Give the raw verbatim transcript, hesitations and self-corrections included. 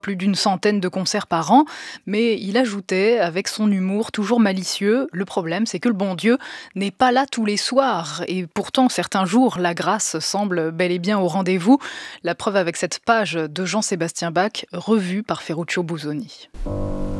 plus d'une centaine de concerts par an, mais il ajoutait, avec son humour toujours malicieux, le problème c'est que le bon Dieu n'est pas là tous les soirs, et pourtant certains jours la grâce semble bel et bien au rendez-vous. La preuve avec cette page de Jean-Sébastien Bach, revue par Ferruccio Busoni.